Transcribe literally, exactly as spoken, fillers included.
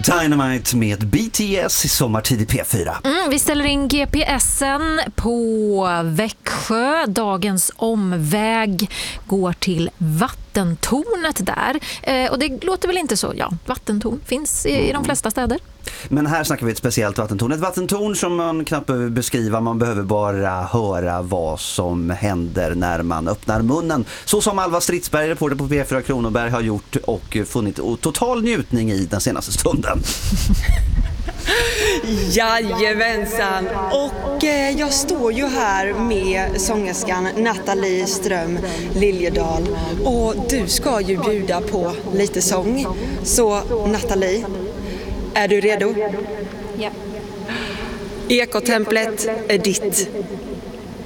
Dynamite med B T S i sommartid i P fyra. Mm, vi ställer in G P S'en på Växjö. Dagens omväg går till vattentornet där. Eh, och det låter väl inte så. Ja, vattentorn finns i, i de flesta städer. Men här snackar vi ett speciellt vattentorn. Ett vattentorn som man knappt behöver beskriva. Man behöver bara höra vad som händer när man öppnar munnen. Så som Alva Stridsberg, reporter på P fyra Kronoberg, har gjort och funnit total njutning i den senaste stunden. Jajamensan, och eh, jag står ju här med sångerskan Nathalie Ström Liljedahl, och du ska ju bjuda på lite sång. Så Nathalie, är du redo? Ja. Ekotemplet är ditt.